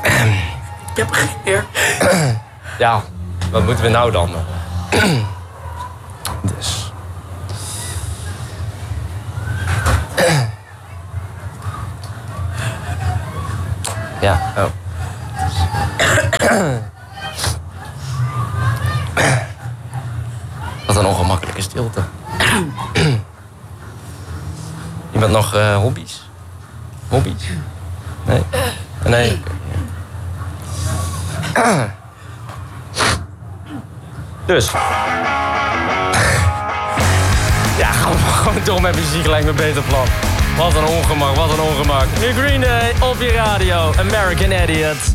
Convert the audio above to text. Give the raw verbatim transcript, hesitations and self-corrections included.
Ik heb geen eer. Ja, wat moeten we nou dan? Dus. Ja, oh. Wat een ongemakkelijke stilte. Iemand nog uh, hobby's? Hobby's? Nee? Nee. Dus. Ja, gewoon, gewoon door met muziek lijkt me een beter plan. Wat een ongemak, wat een ongemak. Nu Green Day op je radio. American Idiot.